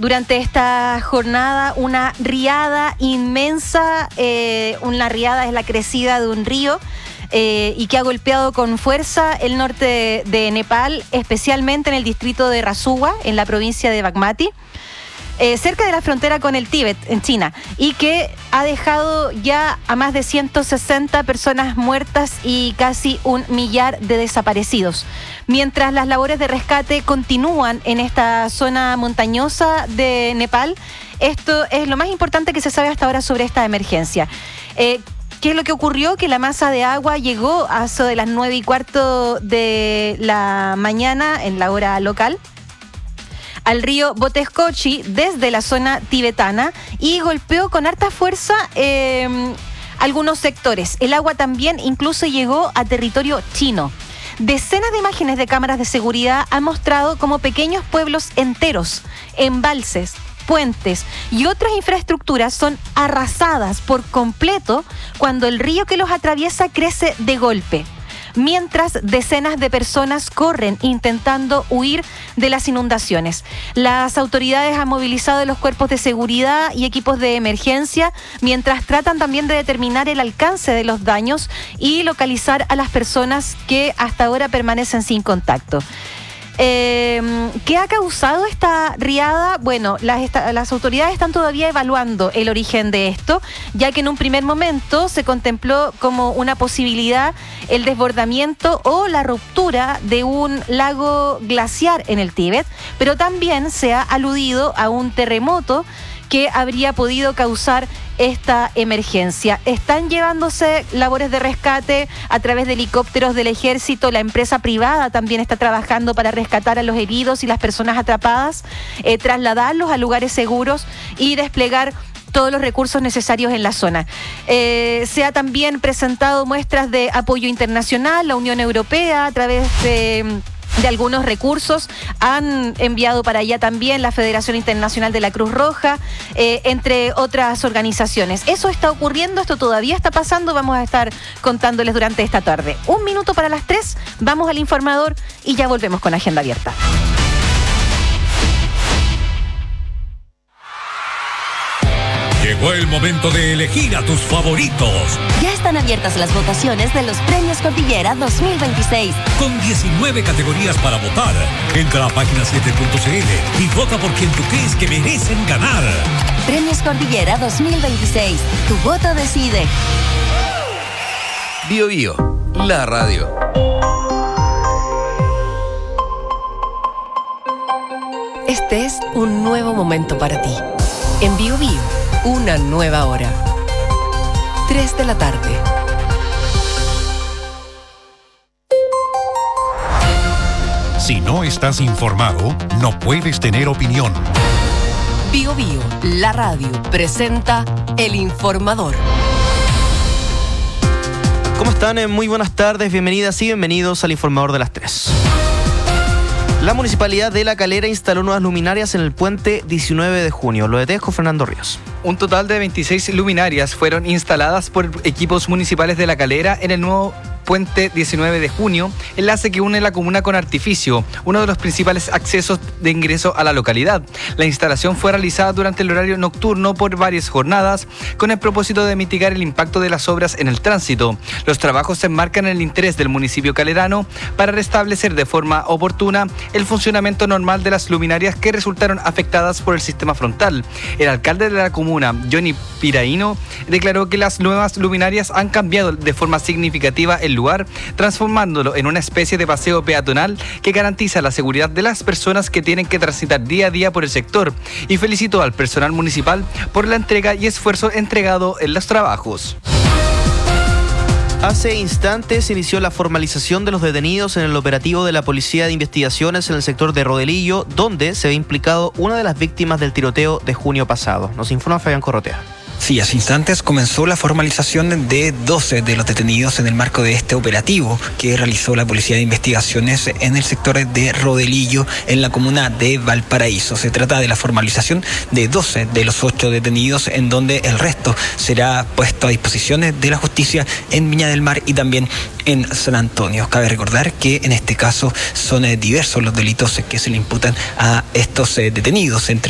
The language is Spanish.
durante esta jornada una riada inmensa. Una riada es la crecida de un río y que ha golpeado con fuerza el norte de Nepal, especialmente en el distrito de Rasuwa, en la provincia de Bagmati, cerca de la frontera con el Tíbet, en China, y que ha dejado ya a más de 160 personas muertas y casi 1 millar de desaparecidos. Mientras las labores de rescate continúan en esta zona montañosa de Nepal, esto es lo más importante que se sabe hasta ahora sobre esta emergencia. ¿Qué es lo que ocurrió? Que la masa de agua llegó a eso de las 9:15 de la mañana, en la hora local, al río Boteskotchi desde la zona tibetana y golpeó con harta fuerza algunos sectores. El agua también incluso llegó a territorio chino. Decenas de imágenes de cámaras de seguridad han mostrado cómo pequeños pueblos enteros, embalses, puentes y otras infraestructuras son arrasadas por completo cuando el río que los atraviesa crece de golpe, mientras decenas de personas corren intentando huir de las inundaciones. Las autoridades han movilizado los cuerpos de seguridad y equipos de emergencia, mientras tratan también de determinar el alcance de los daños y localizar a las personas que hasta ahora permanecen sin contacto. ¿Qué ha causado esta riada? Bueno, las autoridades están todavía evaluando el origen de esto, ya que en un primer momento se contempló como una posibilidad el desbordamiento o la ruptura de un lago glaciar en el Tíbet, pero también se ha aludido a un terremoto que habría podido causar esta emergencia. Están llevándose labores de rescate a través de helicópteros del ejército. La empresa privada también está trabajando para rescatar a los heridos y las personas atrapadas, trasladarlos a lugares seguros y desplegar todos los recursos necesarios en la zona. Se ha también presentado muestras de apoyo internacional. La Unión Europea, a través de algunos recursos, han enviado para allá también la Federación Internacional de la Cruz Roja, entre otras organizaciones. Eso está ocurriendo, esto todavía está pasando, vamos a estar contándoles durante esta tarde. 1 minuto para las 3, vamos al informador y ya volvemos con Agenda Abierta. Llegó el momento de elegir a tus favoritos. Ya están abiertas las votaciones de los Premios Cordillera 2026. Con 19 categorías para votar. Entra a página 7.cl y vota por quien tú crees que merecen ganar. Premios Cordillera 2026. Tu voto decide. Bio Bio, la radio. Este es un nuevo momento para ti. En Bio Bio, una nueva hora. 3 de la tarde. Si no estás informado, no puedes tener opinión. Bio Bio, la radio, presenta El Informador. ¿Cómo están? Muy buenas tardes, bienvenidas y bienvenidos al Informador de las 3. La Municipalidad de La Calera instaló nuevas luminarias en el puente 19 de junio. Lo detejo Fernando Ríos. Un total de 26 luminarias fueron instaladas por equipos municipales de La Calera en el nuevo puente 19 de junio, enlace que une la comuna con Artificio, uno de los principales accesos de ingreso a la localidad. La instalación fue realizada durante el horario nocturno por varias jornadas, con el propósito de mitigar el impacto de las obras en el tránsito. Los trabajos se enmarcan en el interés del municipio calerano para restablecer de forma oportuna el funcionamiento normal de las luminarias que resultaron afectadas por el sistema frontal. El alcalde de la comuna, Johnny Piraíno, declaró que las nuevas luminarias han cambiado de forma significativa el lugar, transformándolo en una especie de paseo peatonal que garantiza la seguridad de las personas que tienen que transitar día a día por el sector, y felicitó al personal municipal por la entrega y esfuerzo entregado en los trabajos. Hace instantes se inició la formalización de los detenidos en el operativo de la Policía de Investigaciones en el sector de Rodelillo, donde se ve implicado una de las víctimas del tiroteo de junio pasado. Nos informa Fabián Corrotea. Sí, hace instantes comenzó la formalización de 12 de los detenidos en el marco de este operativo que realizó la Policía de Investigaciones en el sector de Rodelillo, en la comuna de Valparaíso. Se trata de la formalización de 12 de los 8 detenidos, en donde el resto será puesto a disposición de la justicia en Viña del Mar y también en San Antonio. Cabe recordar que en este caso son diversos los delitos que se le imputan a estos detenidos, entre